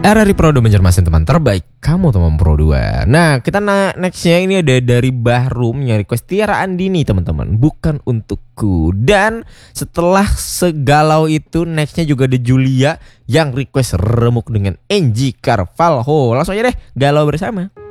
RRI Pro 2 mencermasin teman terbaik kamu teman Pro 2. Nah kita nextnya ini ada dari Bahrum yang request Tiara Andini teman-teman, bukan untukku. Dan setelah segalau itu nextnya juga ada Julia yang request remuk dengan Angie Carvalho. Langsung aja deh galau bersama.